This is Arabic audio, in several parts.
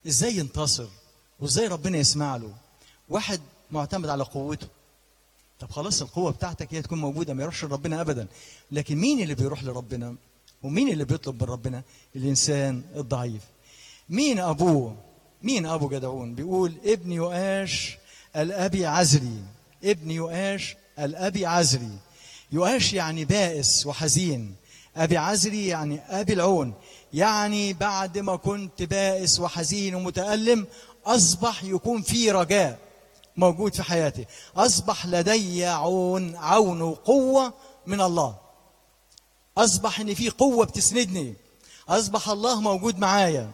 ازاي ينتصر وازاي ربنا يسمع له؟ واحد معتمد على قوته. طب خلاص القوة بتاعتك هي تكون موجودة، ما يروحش لربنا أبدا. لكن مين اللي بيروح لربنا ومين اللي بيطلب من ربنا؟ الإنسان الضعيف. مين أبوه؟ مين أبو جدعون؟ بيقول ابن يؤاش الأبي عزري. ابن يؤاش الأبي عزري. يؤاش يعني بائس وحزين، أبي عزري يعني أبي العون. يعني بعد ما كنت بائس وحزين ومتألم أصبح يكون في رجاء موجود في حياتي، أصبح لدي عون وقوة من الله، أصبح إن في قوة بتسندني، أصبح الله موجود معايا.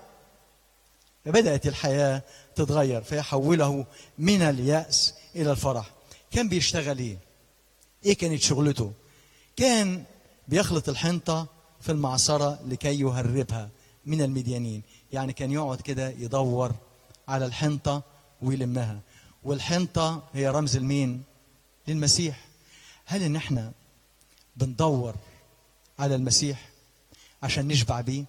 فبدأت الحياة تتغير، فيحوله من اليأس إلى الفرح. كان بيشتغل إيه؟ إيه كانت شغلته؟ كان بيخلط الحنطة في المعصرة لكي يهربها من المديانين. يعني كان يقعد كده يدور على الحنطة ويلمها. والحنطة هي رمز المين؟ للمسيح. هل إن احنا بندور على المسيح عشان نشبع بيه؟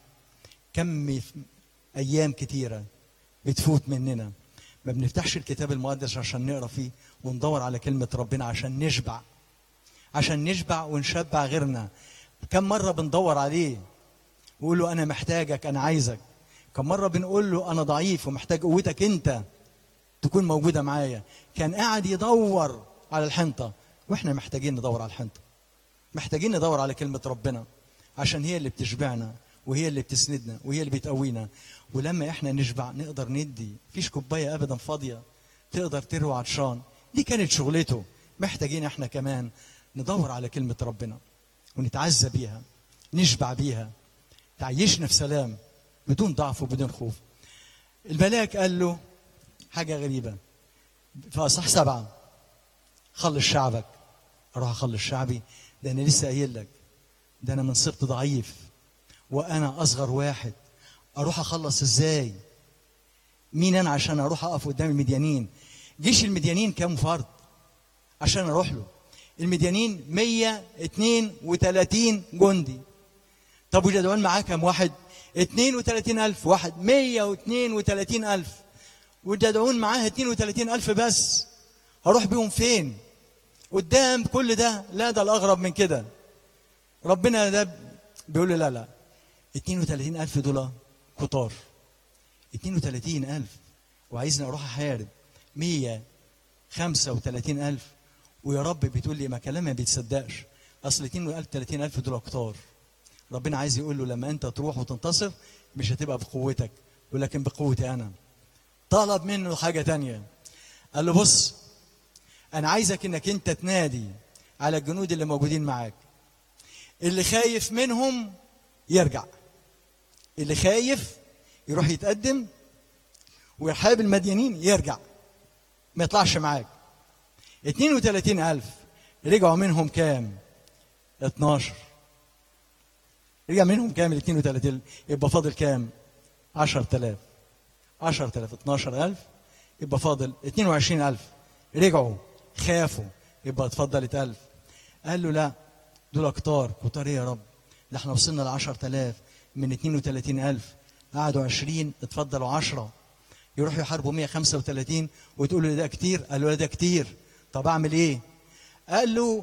كم أيام كتيرة بتفوت مننا ما بنفتحش الكتاب المقدس عشان نقرأ فيه وندور على كلمة ربنا عشان نشبع، عشان نشبع ونشبع غيرنا. كم مرة بندور عليه وقول له أنا محتاجك، أنا عايزك. كم مرة بنقول له أنا ضعيف ومحتاج قوتك أنت تكون موجودة معايا. كان قاعد يدور على الحنطة، وإحنا محتاجين ندور على الحنطة، محتاجين ندور على كلمة ربنا عشان هي اللي بتشبعنا وهي اللي بتسندنا وهي اللي بتقوينا. ولما إحنا نشبع نقدر ندي، فيش كوباية أبدا فاضية تقدر تروي عطشان. دي كانت شغلته. محتاجين إحنا كمان ندور على كلمة ربنا ونتعزى بيها، نشبع بيها، تعيشنا في سلام بدون ضعف وبدون خوف. الملاك قال له حاجة غريبة في أصح 7: خلص شعبك. أروح أخلص شعبي؟ ده أنا لسه قايل لك، ده أنا من صرت ضعيف وأنا أصغر واحد، أروح أخلص إزاي؟ مين أنا عشان أروح أقف قدام المديانين؟ جيش المديانين كام فرد عشان أروح له؟ المديانين 132 جندي. طب وجدعون معاه كام واحد؟ 32,000 واحد. 132,000 وجدعون معاه 32,000 بس. هروح بيهم فين قدام كل ده؟ لا، ده الأغرب من كده. ربنا ده بيقول له لا 32,000 دول كتار. 32,000 وعايزني أروح أحارب 135,000. ويا رب بتقول لي ما كلام ما بيتصدقش، أصل 32,000 دول كتار. ربنا عايز يقول له لما أنت تروح وتنتصر مش هتبقى بقوتك ولكن بقوتي أنا. طلب منه حاجة تانية، قال له بص، أنا عايزك إنك أنت تنادي على الجنود اللي موجودين معاك، اللي خايف منهم يرجع، اللي خايف يروح يتقدم ويحارب المديانين يرجع ما يطلعش معاك. 32,000 رجعوا منهم كام؟ 12. رجع منهم كام ال 32؟ يبقى فاضل كام؟ 10,000. 10,000 12,000 يبقى فاضل 22,000. رجعوا خافوا يبقى اتفضلت 1000. قال له لا، دول كتار. كتار ايه يا رب؟ ده احنا وصلنا ل 10,000 من 32,000. قعدوا 20 اتفضلوا 10. يروحوا يحاربوا 135 وتقول له ده كتير؟ قال له ده كتير. طب اعمل ايه؟ قال له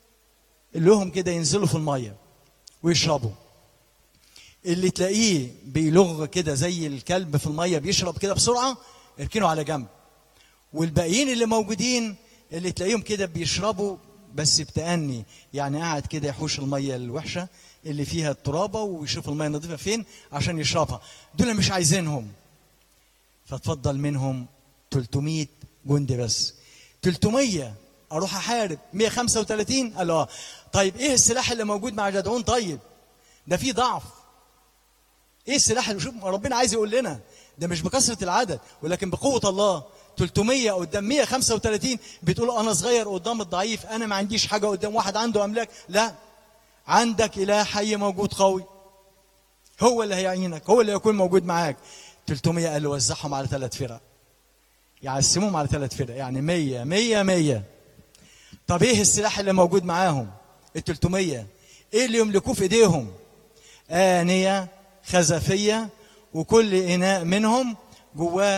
لهم كده ينزلوا في الميه ويشربوا. اللي تلاقيه بيلغ كده زي الكلب في الميه بيشرب كده بسرعه اركنوا على جنب. والباقيين اللي موجودين اللي تلاقيهم كده بيشربوا بس بتأني، يعني قاعد كده يحوش الميه الوحشه اللي فيها الترابه ويشوف الميه النظيفه فين عشان يشربها، دول مش عايزينهم. فتفضل منهم 300 جندي بس. 300 اروح احارب 135؟ قال اه. طيب ايه السلاح اللي موجود مع جدعون؟ طيب ده في ضعف. ايه السلاح اللي شوف ربنا عايز يقول لنا؟ ده مش بكثره العدد ولكن بقوه الله. 300 قدام 135 بتقول انا صغير قدام الضعيف، انا ما عنديش حاجه قدام واحد عنده املاك. لا، عندك اله حي موجود قوي، هو اللي هيعينك، هو اللي يكون موجود معاك. 300 قال له وزعهم على 3 فرق، يقسموهم على 3 فرق، يعني 100 100 100. طب ايه السلاح اللي موجود معاهم ال 300؟ ايه اللي يملكوه في ايديهم؟ آنية خزفية، وكل إناء منهم جواه